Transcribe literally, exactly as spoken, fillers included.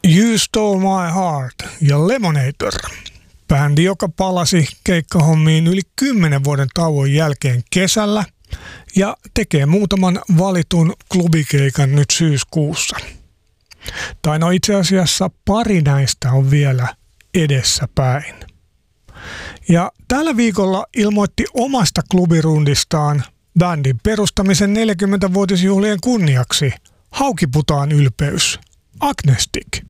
You Stole My Heart ja Lemonator. Bändi, joka palasi keikkahommiin yli kymmenen vuoden tauon jälkeen kesällä ja tekee muutaman valitun klubikeikan nyt syyskuussa. Tai no itse asiassa pari näistä on vielä edessäpäin. Ja tällä viikolla ilmoitti omasta klubirundistaan bändin perustamisen neljäkymmenvuotisjuhlien kunniaksi Haukiputaan ylpeys, Agnestic.